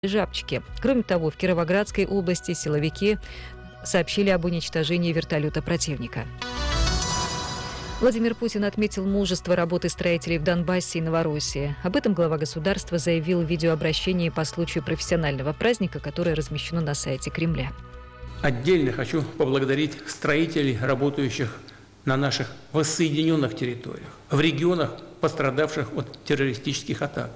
Жабчики. Кроме того, в Кировоградской области силовики сообщили об уничтожении вертолета противника. Владимир Путин отметил мужество работы строителей в Донбассе и Новороссии. Об этом глава государства заявил в видеообращении по случаю профессионального праздника, которое размещено на сайте Кремля. Отдельно хочу поблагодарить строителей, работающих на наших воссоединенных территориях, в регионах, пострадавших от террористических атак.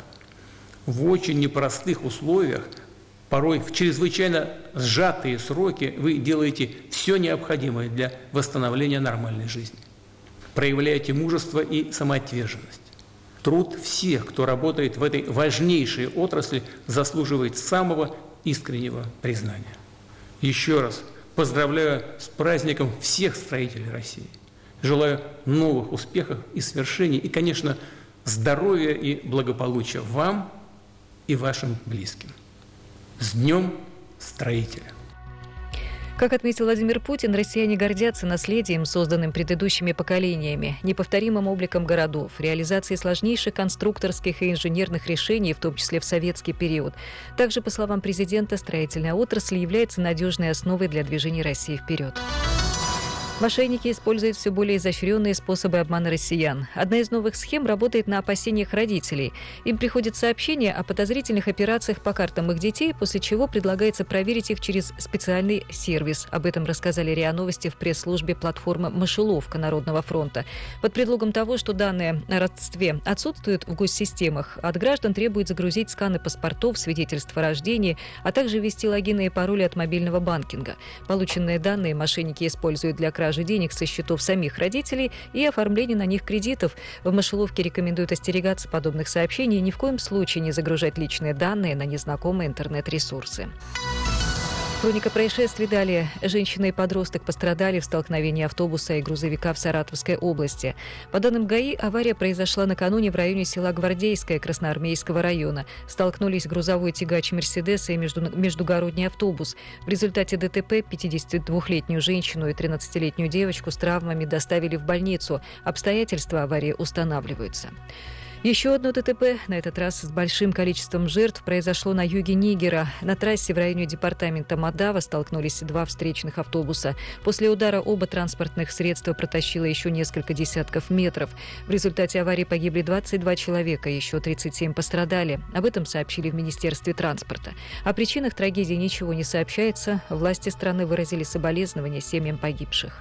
В очень непростых условиях, порой в чрезвычайно сжатые сроки, вы делаете все необходимое для восстановления нормальной жизни. Проявляете мужество и самоотверженность. Труд всех, кто работает в этой важнейшей отрасли, заслуживает самого искреннего признания. Еще раз поздравляю с праздником всех строителей России. Желаю новых успехов и свершений, и, конечно, здоровья и благополучия вам и вашим близким. С Днем Строителя! Как отметил Владимир Путин, россияне гордятся наследием, созданным предыдущими поколениями, неповторимым обликом городов, реализацией сложнейших конструкторских и инженерных решений, в том числе в советский период. Также, по словам президента, строительная отрасль является надежной основой для движения России вперед. Мошенники используют все более изощренные способы обмана россиян. Одна из новых схем работает на опасениях родителей. Им приходит сообщение о подозрительных операциях по картам их детей, после чего предлагается проверить их через специальный сервис. Об этом рассказали РИА Новости в пресс-службе платформы «Мышеловка» Народного фронта. Под предлогом того, что данные о родстве отсутствуют в госсистемах, от граждан требуют загрузить сканы паспортов, свидетельств о рождении, а также ввести логины и пароли от мобильного банкинга. Полученные данные мошенники используют для кражи денег со счетов самих родителей и оформления на них кредитов. В Мышеловке рекомендуют остерегаться подобных сообщений и ни в коем случае не загружать личные данные на незнакомые интернет-ресурсы. Хроника происшествий далее. Женщина и подросток пострадали в столкновении автобуса и грузовика в Саратовской области. По данным ГАИ, авария произошла накануне в районе села Гвардейское Красноармейского района. Столкнулись грузовой тягач «Мерседеса» и междугородний автобус. В результате ДТП 52-летнюю женщину и 13-летнюю девочку с травмами доставили в больницу. Обстоятельства аварии устанавливаются. Еще одно ДТП, на этот раз с большим количеством жертв, произошло на юге Нигера. На трассе в районе департамента Мадава столкнулись два встречных автобуса. После удара оба транспортных средства протащило еще несколько десятков метров. В результате аварии погибли 22 человека, еще 37 пострадали. Об этом сообщили в Министерстве транспорта. О причинах трагедии ничего не сообщается. Власти страны выразили соболезнования семьям погибших.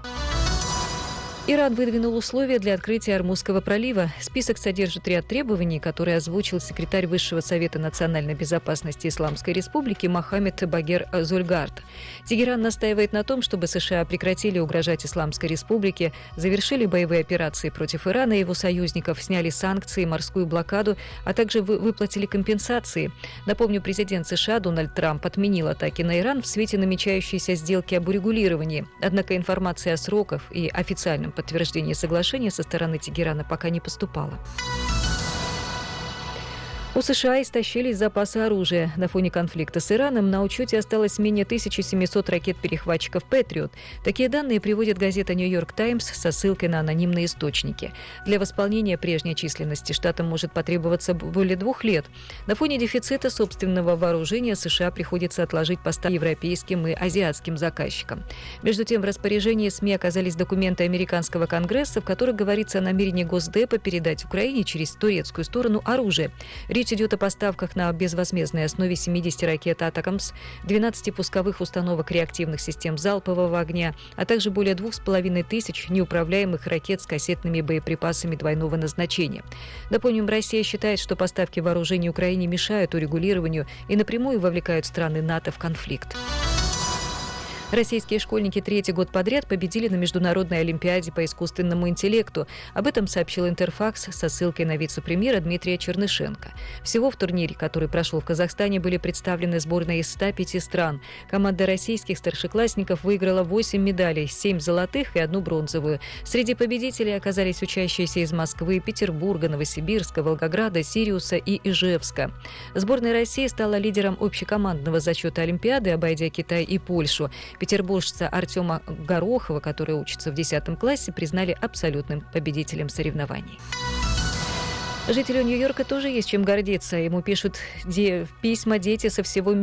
Иран выдвинул условия для открытия Ормузского пролива. Список содержит ряд требований, которые озвучил секретарь Высшего совета национальной безопасности Исламской Республики Мохаммед Багер Зольгард. Тегеран настаивает на том, чтобы США прекратили угрожать Исламской Республике, завершили боевые операции против Ирана и его союзников, сняли санкции, морскую блокаду, а также выплатили компенсации. Напомню, президент США Дональд Трамп отменил атаки на Иран в свете намечающейся сделки об урегулировании. Однако информация о сроках и официальном подтверждение соглашения со стороны Тегерана пока не поступало. У США истощились запасы оружия. На фоне конфликта с Ираном на учете осталось менее 1700 ракет-перехватчиков «Патриот». Такие данные приводит газета «Нью-Йорк Таймс» со ссылкой на анонимные источники. Для восполнения прежней численности штатам может потребоваться более 2 лет. На фоне дефицита собственного вооружения США приходится отложить поставки европейским и азиатским заказчикам. Между тем, в распоряжении СМИ оказались документы американского Конгресса, в которых говорится о намерении Госдепа передать Украине через турецкую сторону оружие. Речь идет о поставках на безвозмездной основе 70 ракет «Атакамс», 12 пусковых установок реактивных систем залпового огня, а также более 2500 неуправляемых ракет с кассетными боеприпасами двойного назначения. Напомним, Россия считает, что поставки вооружений Украине мешают урегулированию и напрямую вовлекают страны НАТО в конфликт. Российские школьники 3-й год подряд победили на Международной олимпиаде по искусственному интеллекту. Об этом сообщил Интерфакс со ссылкой на вице-премьера Дмитрия Чернышенко. Всего в турнире, который прошел в Казахстане, были представлены сборные из 105 стран. Команда российских старшеклассников выиграла 8 медалей, 7 золотых и 1 бронзовую. Среди победителей оказались учащиеся из Москвы, Петербурга, Новосибирска, Волгограда, Сириуса и Ижевска. Сборная России стала лидером общекомандного зачета Олимпиады, обойдя Китай и Польшу. Петербуржца Артема Горохова, который учится в 10 классе, признали абсолютным победителем соревнований. Жителю Нью-Йорка тоже есть чем гордиться. Ему пишут письма дети со всего мира.